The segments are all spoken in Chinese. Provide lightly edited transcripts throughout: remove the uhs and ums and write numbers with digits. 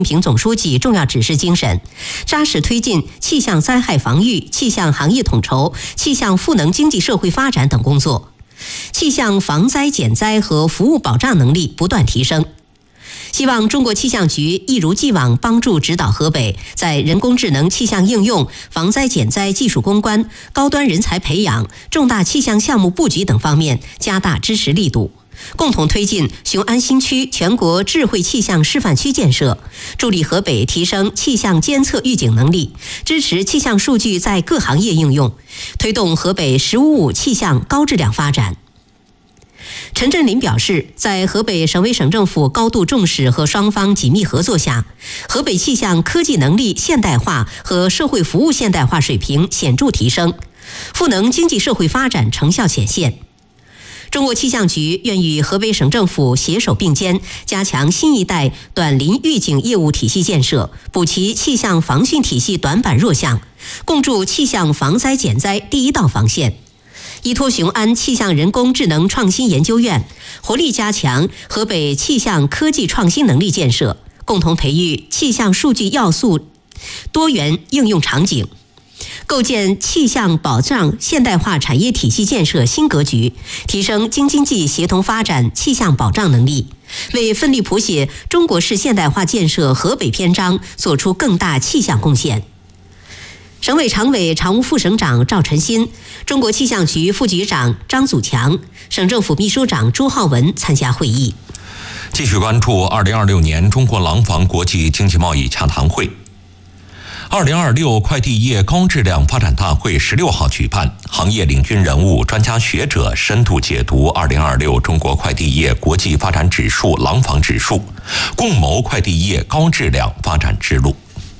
平总书记重要指示精神，扎实推进气象灾害防御、气象行业统筹、气象赋能经济社会发展等工作，气象防灾减灾和服务保障能力不断提升。希望中国气象局一如既往帮助指导河北，在人工智能气象应用、防灾减灾技术攻关、高端人才培养、重大气象项目布局等方面加大支持力度，共同推进雄安新区全国智慧气象示范区建设，助力河北提升气象监测预警能力，支持气象数据在各行业应用，推动河北“15+5”气象高质量发展。陈振林表示，在河北省委省政府高度重视和双方紧密合作下，河北气象科技能力现代化和社会服务现代化水平显著提升，赋能经济社会发展成效显现。中国气象局愿与河北省政府携手并肩，加强新一代短临预警业务体系建设，补齐气象防汛体系短板弱项，共筑气象防灾减灾第一道防线。依托雄安气象人工智能创新研究院，活力加强河北气象科技创新能力建设，共同培育气象数据要素多元应用场景，构建气象保障现代化产业体系建设新格局，提升京津冀协同发展气象保障能力，为奋力谱写中国式现代化建设河北篇章做出更大气象贡献。省委常委、常务副省长赵晨新、中国气象局副局长张祖强、省政府秘书长朱浩文参加会议。 继续关注2026年中国廊坊国际经济贸易洽谈会。2026快递业高质量发展大会16号举办，行业领军人物、专家学者深度解读2026中国快递业国际发展指数廊坊指数，共谋快递业高质量发展之路。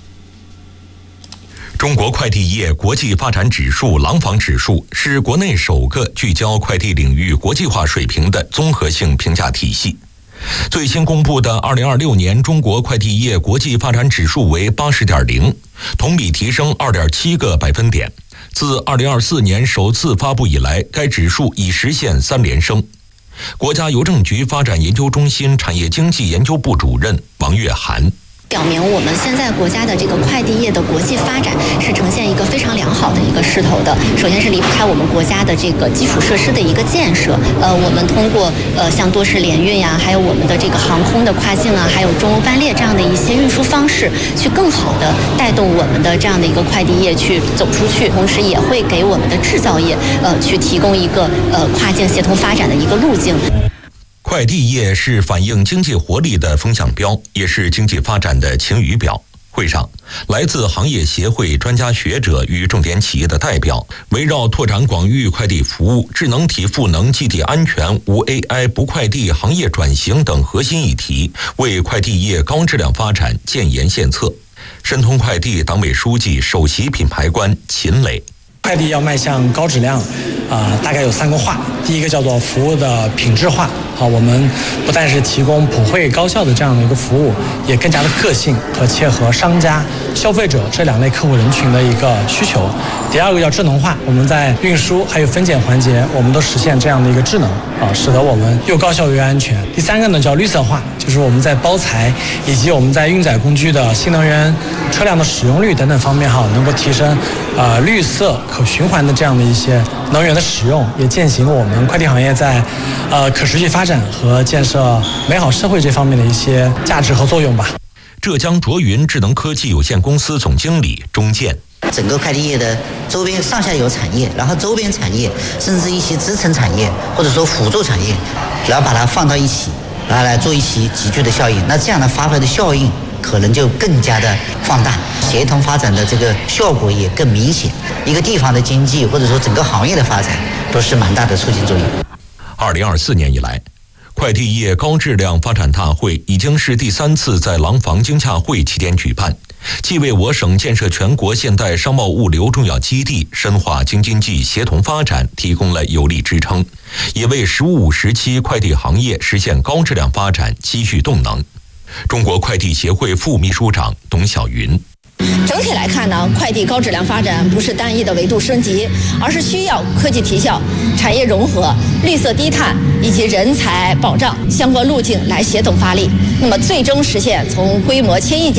中国快递业国际发展指数廊坊指数是国内首个聚焦快递领域国际化水平的综合性评价体系。最新公布的2026年中国快递业国际发展指数为 80.0， 同比提升 2.7 个百分点。自2024年首次发布以来，该指数已实现3连升。国家邮政局发展研究中心产业经济研究部主任王月涵表明我们现在国家的这个快递业的国际发展是呈现一个非常良好的一个势头的。首先是离不开我们国家的这个基础设施的一个建设，我们通过像多式联运呀，还有我们的这个航空的跨境啊，还有中欧班列这样的一些运输方式，去更好的带动我们的这样的一个快递业去走出去，同时也会给我们的制造业去提供一个跨境协同发展的一个路径。 快递业是反映经济活力的风向标，也是经济发展的晴雨表。会上，来自行业协会、专家学者与重点企业的代表，围绕拓展广域快递服务、智能体赋能基地安全、无 AI 不快递行业转型等核心议题，为快递业高质量发展建言献策。申通快递党委书记、首席品牌官秦磊。 快递要迈向高质量，大概有3个化。第一个叫做服务的品质化，我们不但是提供普惠高效的这样的一个服务，也更加的个性和切合商家、消费者这2类客户人群的一个需求。第二个叫智能化，我们在运输还有分拣环节，我们都实现这样的一个智能，使得我们又高效又安全。第3个呢叫绿色化，就是我们在包材以及我们在运载工具的新能源车辆的使用率等等方面能够提升绿色可循环的这样的一些能源的使用，也践行了我们快递行业在可持续发展和建设美好社会这方面的一些价值和作用吧。 浙江卓云智能科技有限公司总经理钟健。 整个快递业的周边上下游产业，然后周边产业，甚至一些支撑产业或者说辅助产业，然后把它放到一起，然后来做一起集聚的效应，那这样的发挥的效应可能就更加的放大，协同发展的这个效果也更明显，一个地方的经济或者说整个行业的发展都是蛮大的促进作用。 2024年以来，快递业高质量发展大会已经是第3次在廊坊经洽会期间举办，既为我省建设全国现代商贸物流重要基地、深化京津冀协同发展提供了有力支撑，也为“15+5”时期快递行业实现高质量发展积蓄动能。中国快递协会副秘书长董晓云。 整体来看呢，快递高质量发展不是单一的维度升级，而是需要科技提效、产业融合、绿色低碳以及人才保障相关路径来协同发力，那么最终实现从规模1000亿件